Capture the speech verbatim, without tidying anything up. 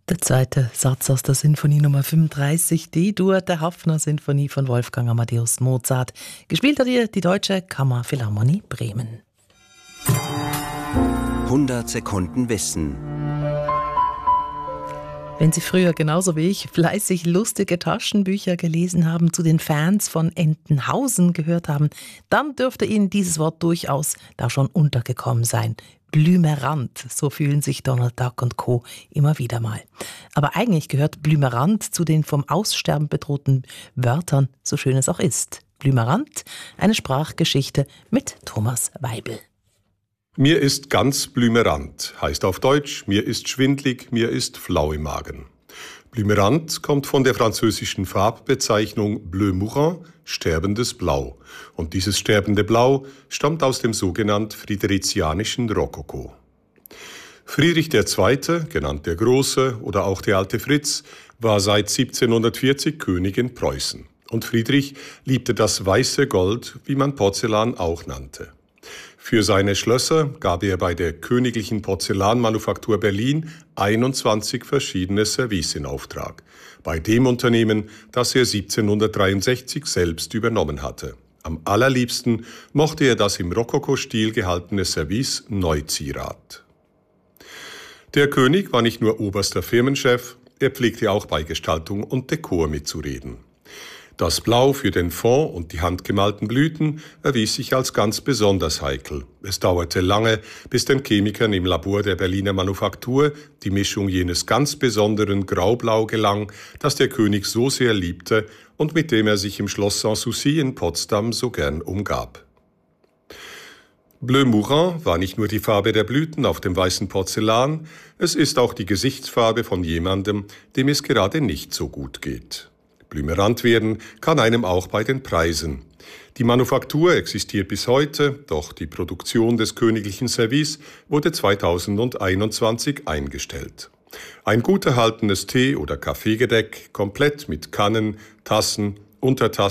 Der zweite Satz aus der Sinfonie Nummer fünfunddreißig, D-Dur der Haffner-Sinfonie von Wolfgang Amadeus Mozart. Gespielt hat ihr die Deutsche Kammerphilharmonie Bremen. hundert Sekunden Wissen. Wenn Sie früher genauso wie ich fleißig lustige Taschenbücher gelesen haben, zu den Fans von Entenhausen gehört haben, dann dürfte Ihnen dieses Wort durchaus da schon untergekommen sein. Blümerand, so fühlen sich Donald Duck und Co. immer wieder mal. Aber eigentlich gehört Blümerand zu den vom Aussterben bedrohten Wörtern, so schön es auch ist. Blümerand, eine Sprachgeschichte mit Thomas Weibel. Mir ist ganz blümerant, heißt auf Deutsch, mir ist schwindlig, mir ist flau im Magen. Blümerant kommt von der französischen Farbbezeichnung Bleu Mourant, sterbendes Blau. Und dieses sterbende Blau stammt aus dem sogenannten friederizianischen Rokoko. Friedrich der Zweite, genannt der Große oder auch der alte Fritz, war seit siebzehnhundertvierzig König in Preußen. Und Friedrich liebte das weiße Gold, wie man Porzellan auch nannte. Für seine Schlösser gab er bei der Königlichen Porzellanmanufaktur Berlin einundzwanzig verschiedene Service in Auftrag. Bei dem Unternehmen, das er siebzehnhundertdreiundsechzig selbst übernommen hatte. Am allerliebsten mochte er das im Rokoko-Stil gehaltene Service Neuzierat. Der König war nicht nur oberster Firmenchef, er pflegte auch bei Gestaltung und Dekor mitzureden. Das Blau für den Fond und die handgemalten Blüten erwies sich als ganz besonders heikel. Es dauerte lange, bis den Chemikern im Labor der Berliner Manufaktur die Mischung jenes ganz besonderen Graublau gelang, das der König so sehr liebte und mit dem er sich im Schloss Sanssouci in Potsdam so gern umgab. Bleu Mourant war nicht nur die Farbe der Blüten auf dem weißen Porzellan, es ist auch die Gesichtsfarbe von jemandem, dem es gerade nicht so gut geht. Blümerant werden kann einem auch bei den Preisen. Die Manufaktur existiert bis heute, doch die Produktion des königlichen Service wurde zweitausendeinundzwanzig eingestellt. Ein gut erhaltenes Tee- oder Kaffeegedeck, komplett mit Kannen, Tassen, Untertassen,